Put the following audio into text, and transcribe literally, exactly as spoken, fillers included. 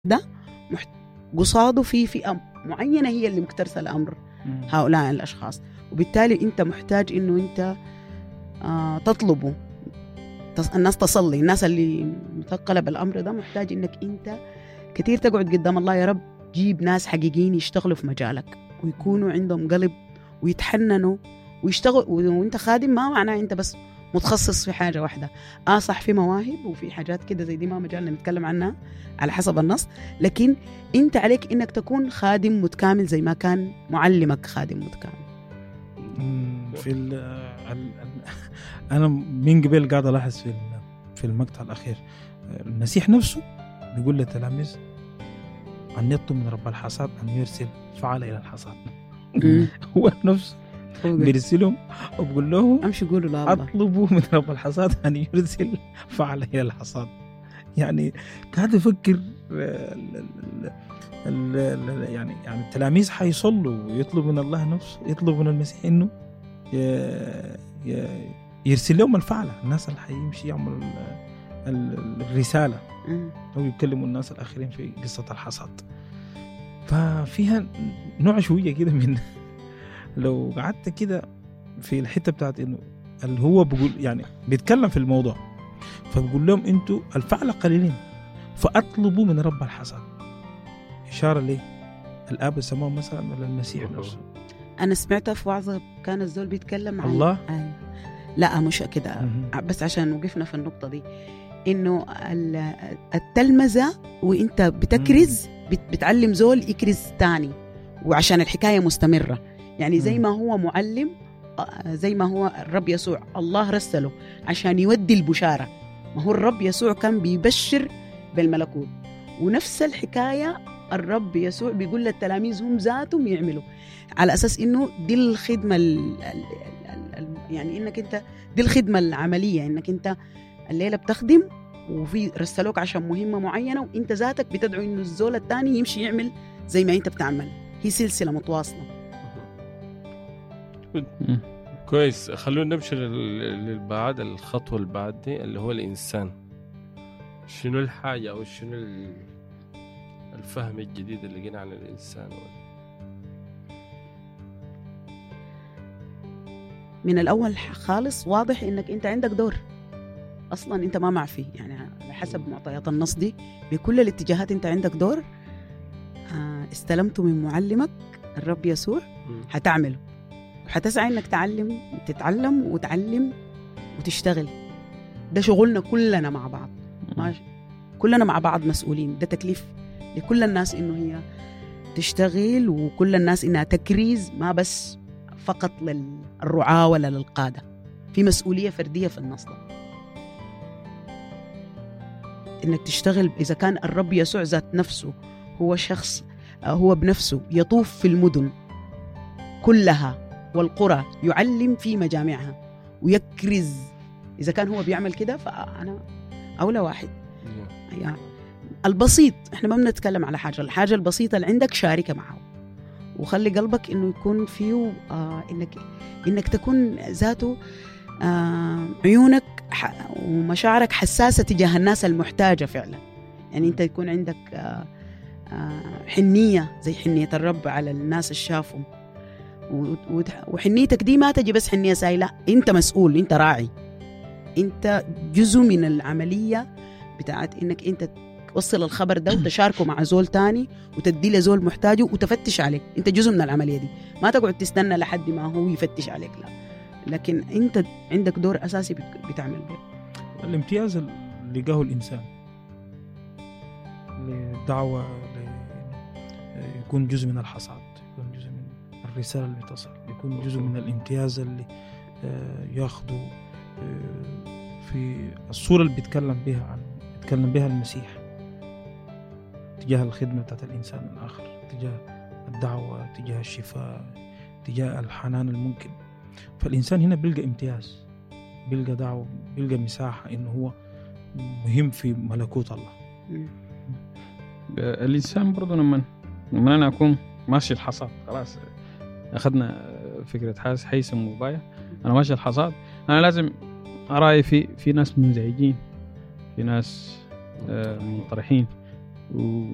ده محت... قصاده في فئة معينة هي اللي مكترثة الأمر هؤلاء الأشخاص، وبالتالي أنت محتاج إنه أنت آه تطلبه. الناس تصلي، الناس اللي مثقلة بالأمر ده محتاج إنك أنت كتير تقعد قدام الله، يا رب جيب ناس حقيقيين يشتغلوا في مجالك ويكونوا عندهم قلب ويتحننوا ويشتغل. وانت خادم ما معناه انت بس متخصص في حاجة واحدة. اه صح، في مواهب وفي حاجات كده زي دي ما مجالنا نتكلم عنها على حسب النص، لكن انت عليك انك تكون خادم متكامل زي ما كان معلمك خادم متكامل. في ال ال انا من قبل قاعد الاحظ في في المقطع الاخير المسيح نفسه بيقول للتلاميذ أن يطلب من رب الحصاد أن يرسل فعل إلى الحصاد. هو نفسه بيرسلهم وبقول له أمشي قولوا لا الله أطلبوا من رب الحصاد أن يرسل فعل إلى الحصاد. يعني قاعد يفكر يعني يعني التلاميذ حيصلوا ويطلب من الله نفسه، يطلب من المسيح إنه يرسل لهم الفعل، الناس اللي حيمشي يعمل الرسالة أو يكلموا الناس الآخرين في قصة الحصاد. ففيها نوع شوية كده من لو قعدت كده في الحتة بتاعت إنه اللي هو بقول يعني بيتكلم في الموضوع، فبقول لهم أنتوا الفعل قليلين فأطلبوا من رب الحصاد، إشارة ليه الآب السماء مثلا ولا المسيح نفسه. أنا سمعتها في وعظة كان الزول بيتكلم عن الله آه. لا مش كده، بس عشان وقفنا في النقطة دي إنه التلمذة وإنت بتكرز بتعلم زول يكرز تاني، وعشان الحكاية مستمرة. يعني زي ما هو معلم، زي ما هو الرب يسوع الله رسله عشان يودي البشارة، ما هو الرب يسوع كان بيبشر بالملكوت، ونفس الحكاية الرب يسوع بيقول للتلاميذ هم ذاتهم يعملوا على أساس إنه دي الخدمة ال ال يعني إنك أنت دي الخدمة العملية، إنك أنت الليلة بتخدم وفي رسلوك عشان مهمة معينة، وإنت ذاتك بتدعو إنه الزول التاني يمشي يعمل زي ما أنت بتعمل. هي سلسلة متواصلة. كويس، خلونا نمشي للبعد الخطوة اللي بعد دي اللي هو الإنسان. شنو الحاجة أو شنو الفهم الجديد اللي جينا عن الإنسان؟ من الأول خالص واضح إنك أنت عندك دور أصلاً أنت ما معفي، يعني على حسب معطيات النص دي بكل الاتجاهات أنت عندك دور. استلمته من معلمك الرب يسوع هتعمله، وحتسعى إنك تعلم تتعلم وتعلم وتشتغل. ده شغلنا كلنا مع بعض، ماشي. كلنا مع بعض مسؤولين، ده تكليف لكل الناس إنه هي تشتغل، وكل الناس إنها تكريز، ما بس فقط للرعاة ولا للقادة. في مسؤولية فردية في النص ده إنك تشتغل. إذا كان الرب يسوع ذات نفسه هو شخص هو بنفسه يطوف في المدن كلها والقرى يعلم في مجامعها ويكرز، إذا كان هو بيعمل كده فأنا أولى واحد. يعني البسيط، إحنا ما بنتكلم على حاجة، الحاجة البسيطة اللي عندك شاركة معه، وخلي قلبك إنه يكون فيه آه إنك إنك تكون ذاته آه عيونك ومشاعرك حساسة تجاه الناس المحتاجة فعلا. يعني أنت يكون عندك آه آه حنية زي حنية الرب على الناس الشافهم، وحنيتك دي ما تجي بس حنية ساي، لا، أنت مسؤول، أنت راعي، أنت جزء من العملية بتاعت إنك أنت توصل الخبر ده وتشاركه مع زول تاني وتدي له زول محتاجه وتفتش عليه. أنت جزء من العملية دي، ما تقعد تستنى لحد ما هو يفتش عليك، لا، لكن أنت عندك دور أساسي بتعمل به. الامتياز اللي جاه الإنسان للدعوة يكون جزء من الحصاد، يكون جزء من الرسالة اللي تصل، يكون جزء من الامتياز اللي ياخده في الصورة اللي بيتكلم بها عن بيتكلم بها المسيح تجاه الخدمة بتاعت الإنسان الآخر، تجاه الدعوة، تجاه الشفاء، تجاه الحنان الممكن. فالإنسان هنا بيلقى امتياز، بيلقى دعوة، بيلقى مساحة إنه هو مهم في ملكوت الله. الإنسان برضو لما لما أنا أكون ماشي الحصاد، خلاص أخذنا فكرة حاس حيسم وباية، أنا ماشي الحصاد، أنا لازم أراعي في في ناس منزعجين، في ناس منطرحين،